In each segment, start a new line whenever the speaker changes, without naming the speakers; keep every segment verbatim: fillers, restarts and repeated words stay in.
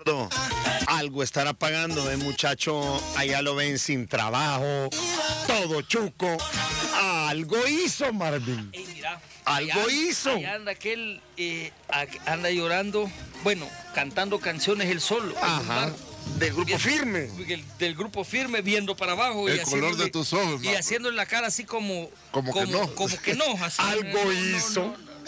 Gordo, algo estará pagando el muchacho, allá lo ven sin trabajo, todo chuco. Algo hizo, Marvin.
Ey, mira,
algo
allá,
hizo.
Allá anda aquel, eh, anda llorando, bueno, cantando canciones él solo.
Ajá. Del grupo firme.
Del, del grupo firme, viendo para abajo.
El
y
color de tus ojos.
Y
man.
haciéndole la cara así como...
Como, como que no.
Como que no. Así,
algo
no,
hizo.
No, no, no.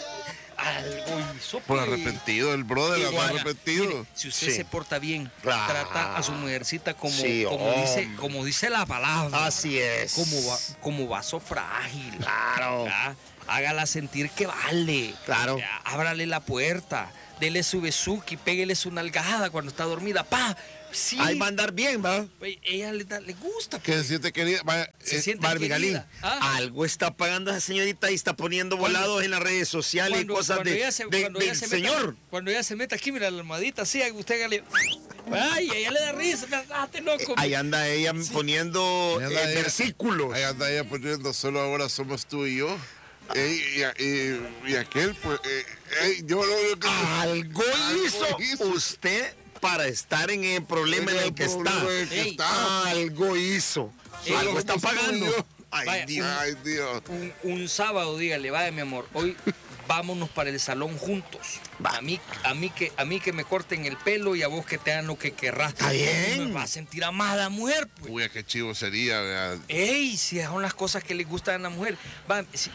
Algo hizo.
Por arrepentido, el brother anda arrepentido.
Mire, si usted
sí.
se porta bien,
claro.
trata a su mujercita como,
sí,
como, dice, como dice la palabra.
Así es.
Como, va, como vaso frágil.
Claro.
¿Ya? Hágala sentir que vale.
Claro.
¿Ya? Ábrale la puerta. Dele su besuki, péguele su nalgada cuando está dormida. ¡Pa! Sí.
Ahí va a andar bien, ¿va?
Ella le, da, le gusta.
Que se siente querida. Vaya,
se
eh,
siente
Marvin Galín,
¿Ah?
algo está pagando esa señorita y está poniendo volados en las redes sociales
cuando,
y cosas
cuando
de,
se,
de,
cuando
del
se
señor.
Meta, cuando ella se mete aquí, mira la almohadita así, usted hágale. Ay, ella le da risa, date loco.
Ahí anda ella sí. poniendo
anda
eh,
ella,
versículos.
Ahí anda ella poniendo solo ahora somos tú y yo. Ey, y, y, y aquel, pues, eh, ey, yo lo que...
Algo, algo hizo, hizo usted para estar en el problema en el, el que está.
El que está.
Algo hizo.
Ey,
algo está pagando.
Ay,
vaya,
Dios.
Un,
Ay, Dios.
Un, un sábado, dígale, vaya, mi amor, hoy vámonos para el salón juntos. A mí, a mí que, a mí que me corten el pelo y a vos que te hagan lo que querrás.
Está bien.
Me va a sentir amada mujer, pues.
Uy, qué chivo sería, ¿verdad?
Ey, si son las cosas que le gustan a la mujer. Va, si,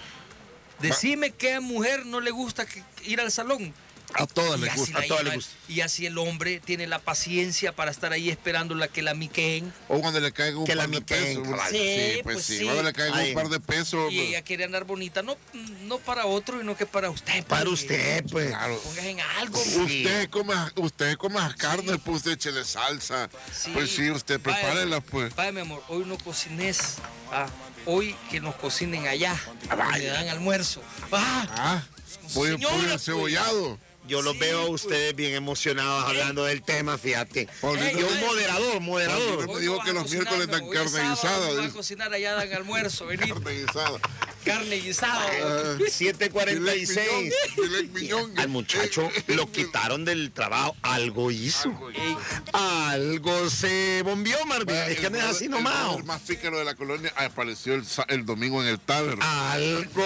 decime qué mujer no le gusta que, ir al salón.
A todas les gusta,
a todas les gusta.
Y así el hombre tiene la paciencia para estar ahí esperándola que la miquen.
O cuando le caiga un
que
par
la
de pesos.
Sí,
sí, pues,
pues
sí.
sí.
Cuando le caiga
Ay.
un par de pesos.
Y ella quiere andar bonita, no, no para otro, sino que para usted.
Para
pues,
usted, pues.
Claro.
Pongas en algo.
Usted come, usted come carne, sí. Pues usted échele salsa. Sí. Pues sí, usted prepárela, pues.
Vaya, mi amor, hoy no cocines. Ah, hoy que nos cocinen allá. Ah, le dan almuerzo. Ah,
ah pollo, pollo encebollado.
Yo los sí, veo a ustedes bien emocionados ¿eh? hablando del tema, fíjate.
Hey,
yo un moderador, moderador.
Me dijo que los miércoles dan carne guisada.
Van a cocinar allá, dan almuerzo, venid.
Carne guisada.
Carne guisada.
Uh, siete cuarenta y seis. Al muchacho lo quitaron del trabajo. Algo hizo. Algo, Algo se bombió, Marvin. Es que no es así nomás.
El más pícaro de la colonia apareció el, el domingo en el Taber.
Algo.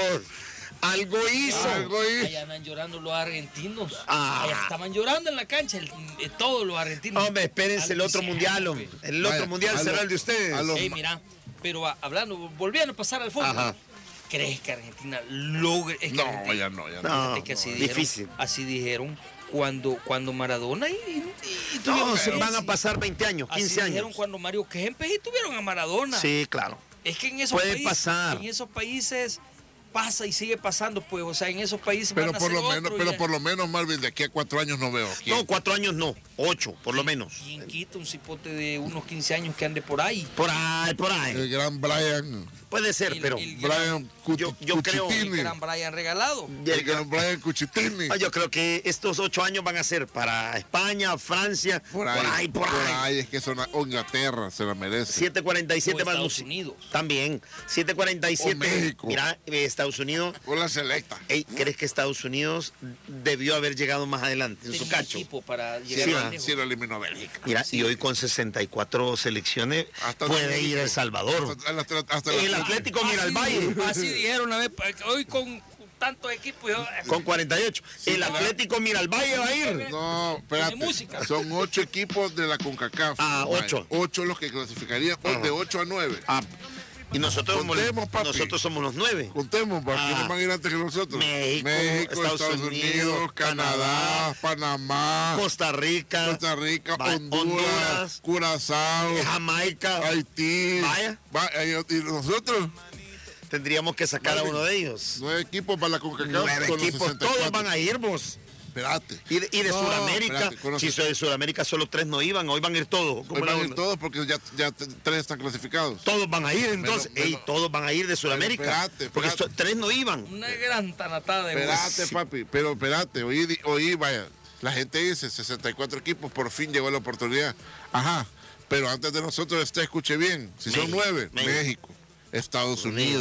Algo hizo.
Algo hizo. Allá andan llorando los argentinos. Ah. Allá estaban llorando en la cancha, el, el, todos los argentinos.
Hombre, espérense el otro mundial. Hombre. El otro Vaya, mundial será lo, el de ustedes.
Los... Hey, mira, pero a, hablando, volviendo a pasar al fútbol. Ajá. ¿Crees que Argentina logre? Es que
no,
Argentina,
ya no, ya
no.
no.
Es que así
no,
dijeron,
difícil.
Así dijeron cuando, cuando Maradona y, y, y
no, se van a pasar veinte años, quince
así
años.
Dijeron cuando Mario Kempes y tuvieron a Maradona.
Sí, claro.
Es que en esos
Puede
países,
pasar.
En esos países pasa y sigue pasando, pues, o sea, en esos países
pero
van a
por lo
otro
menos pero ya. por lo menos Marvin, de aquí a cuatro años no veo ¿quién?
No, cuatro años no, ocho por lo menos.
¿Quién quita un cipote de unos quince años que ande por ahí?
Por ahí, por ahí.
El gran Brian.
Puede ser,
el,
pero
el
Brian
Cuch yo, yo creo
el gran Brian regalado.
El, el gran Brian Cuchitini.
Yo creo que estos ocho años van a ser para España, Francia,
por ahí,
por ahí, por,
por
ahí.
ahí. Es que son oh, Inglaterra, se la merece.
siete cuarenta y siete más
Estados Unidos.
También. siete cuarenta y siete.
O México.
Mira, Estados Unidos.
O la selecta.
Ey, ¿crees que Estados Unidos debió haber llegado más adelante en
Tenía
su cacho?
Equipo para llegar
sí,
más
lejos. Sí, lo eliminó Bélgica.
Mira,
sí.
y hoy con sesenta y cuatro selecciones
hasta
puede ir a El Salvador.
Hasta, hasta, hasta
el
la...
Atlético mira al Valle.
Así dijeron a ver, hoy con tantos equipos. Yo...
Con cuarenta y ocho.
Sí,
el Atlético mira al Valle va a ir.
No, espérate. Son ocho equipos de la CONCACAF.
Ah, ocho.
Ocho los que clasificarían Ajá. de ocho a nueve.
Ah. Y nosotros,
Contemos,
somos, nosotros somos los nueve.
Contemos, ¿para ah, quiénes van a ir antes que nosotros?
México,
México
Estados,
Estados Unidos, Unidos, Canadá, Panamá,
Costa Rica,
Costa Rica,
va,
Honduras,
Honduras,
Curazao,
Jamaica,
Haití.
Vaya.
Va, y nosotros
tendríamos que sacar Marvin, a uno de ellos.
Nueve equipos para la CONCACAF.
Nueve equipos, todos van a ir, vos.
Espérate.
Y de, y de no, Sudamérica, si de Sudamérica solo tres no iban, hoy van a ir todos.
Hoy van a ir todos porque ya, ya tres están clasificados.
Todos van a ir, entonces. Pero, pero, ey, todos van a ir de Sudamérica.
Espérate,
porque
espérate.
So, tres no iban.
Una gran tanatada de
Espérate, sí. papi, pero espérate, oí, oí, vaya, la gente dice sesenta y cuatro equipos, por fin llegó la oportunidad. Ajá, pero antes de nosotros, este escuche bien, si México, son nueve, México, México Estados Unidos, Unidos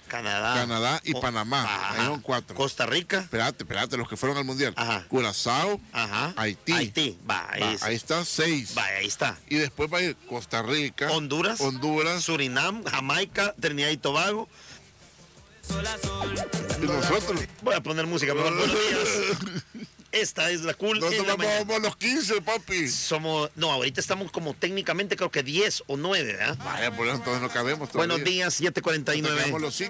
Canadá.
Canadá y
oh,
Panamá.
Ajá.
Ahí son cuatro.
Costa Rica.
Espérate, espérate, los que fueron al Mundial.
Ajá.
Curazao,
Ajá.
Haití.
Haití. Va, ahí,
Va,
es.
ahí está seis.
Va, ahí está.
Y después va a ir Costa Rica.
Honduras.
Honduras.
Surinam, Jamaica, Trinidad y Tobago.
Y nosotros.
Voy a poner música, mejor. Buenos días. Esta es la cool.
Nosotros
en la
vamos, vamos a los quince, papi.
Somos, no, ahorita estamos como técnicamente creo que diez o nueve, ¿verdad?
Vaya, por eso entonces no cabemos todavía.
Buenos días, siete cuarenta y nueve.